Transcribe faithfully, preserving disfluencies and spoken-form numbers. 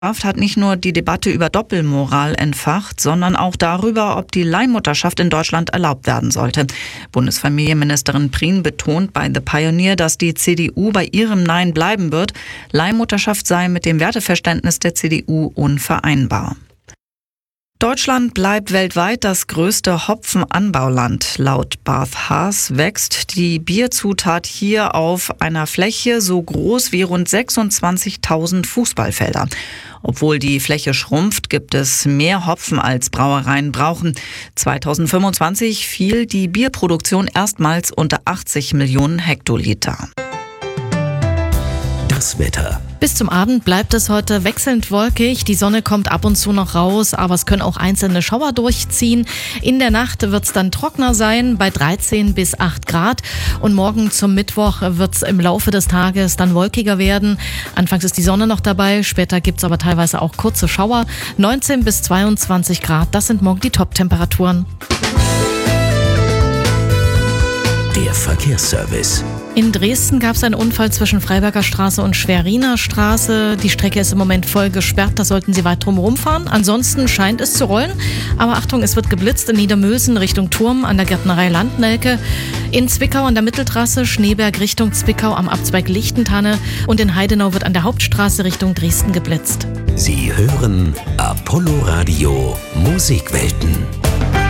hat nicht nur die Debatte über Doppelmoral entfacht, sondern auch darüber, ob die Leihmutterschaft in Deutschland erlaubt werden sollte. Bundesfamilienministerin Prien betont bei The Pioneer, dass die C D U bei ihrem Nein bleiben wird. Leihmutterschaft sei mit dem Werteverständnis der C D U unvereinbar. Deutschland bleibt weltweit das größte Hopfenanbauland. Laut Bath Haas wächst die Bierzutat hier auf einer Fläche so groß wie rund sechsundzwanzigtausend Fußballfelder. Obwohl die Fläche schrumpft, gibt es mehr Hopfen als Brauereien brauchen. zweitausendfünfundzwanzig fiel die Bierproduktion erstmals unter achtzig Millionen Hektoliter. Das Wetter. Bis zum Abend bleibt es heute wechselnd wolkig. Die Sonne kommt ab und zu noch raus, aber es können auch einzelne Schauer durchziehen. In der Nacht wird es dann trockener sein, bei dreizehn bis acht Grad. Und morgen zum Mittwoch wird es im Laufe des Tages dann wolkiger werden. Anfangs ist die Sonne noch dabei, später gibt es aber teilweise auch kurze Schauer. neunzehn bis zweiundzwanzig Grad, das sind morgen die Top-Temperaturen. Der Verkehrsservice. In Dresden gab es einen Unfall zwischen Freiberger Straße und Schweriner Straße. Die Strecke ist im Moment voll gesperrt, da sollten Sie weit drum rumfahren. Ansonsten scheint es zu rollen. Aber Achtung, es wird geblitzt in Niedermösen Richtung Turm an der Gärtnerei Landnelke. In Zwickau an der Mitteltrasse, Schneeberg Richtung Zwickau am Abzweig Lichtentanne. Und in Heidenau wird an der Hauptstraße Richtung Dresden geblitzt. Sie hören Apollo Radio Musikwelten.